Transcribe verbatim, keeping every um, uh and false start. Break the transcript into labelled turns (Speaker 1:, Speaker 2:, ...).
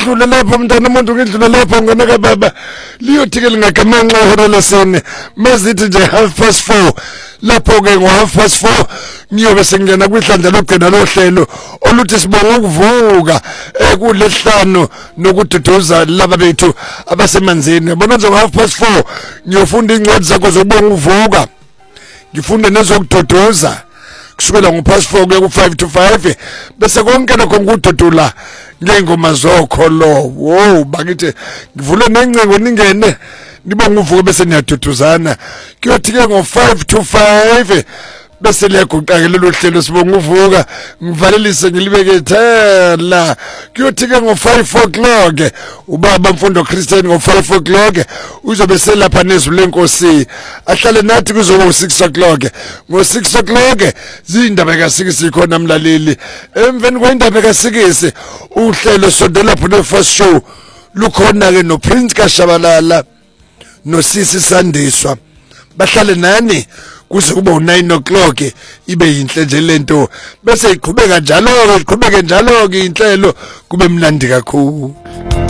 Speaker 1: ngidlule lapha mntana umuntu ngidlule lapha ngona ka baba liyothike lingagemanxa ihora lesine mazithi nje half past four lapho ke ngo half past four ngiyobe sengena kwihlandla logcina lohlelo oluthi sibonga ukuvuka ekulehlano nokududuza laba bethu abasemanzini yabona nje ngo half past four ngiyofunda incwadi zakho zobonga uvuka ngifunda nezokududuza kusukela ngo past four kuya ku five to five bese konke lokho ngududula ngengoma zokho lo wow bakithi ngivule nencengo ningene nibonga uvuka bese niyaduduzana kuyothike ngo five to five bese liyaguqake lelo hlelo sibonga uvuka ngivalelise ngilibeke thela kuyothike ngo five o'clock ubaba mfundo Christian ngo five o'clock uzobe selapha nezwi lenkosi ahlale nathi kuzoba ngo six o'clock ngo six o'clock zindaba kasikisi khona mlaleli emveni kwendaba kasikisi uhlelo sondela lapho ne first show lukhona ke no Prince Kashabalala no Sisi Sandiswa bahlale nani kuze kuba u nine o'clock ibe yinhle nje lento bese iqhubeka njalo iqhubeke njalo ke inhlelo kube mnandi kakhulu.